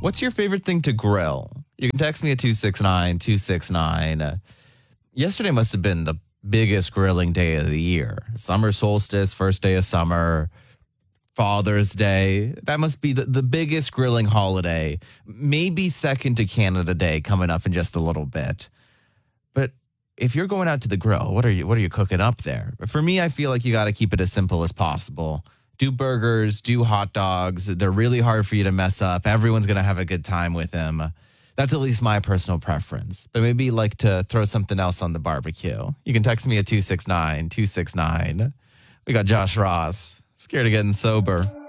What's your favorite thing to grill? You can text me at 269-269. Yesterday must have been the biggest grilling day of the year. Summer solstice, first day of summer, Father's Day. That must be the biggest grilling holiday. Maybe second to Canada Day coming up in just a little bit. But if you're going out to the grill, what are you cooking up there? For me, I feel like you got to keep it as simple as possible. Do burgers, do hot dogs. They're really hard for you to mess up. Everyone's going to have a good time with them. That's at least my personal preference. But maybe you like to throw something else on the barbecue. You can text me at 269-269. We got Josh Ross. Scared of getting sober.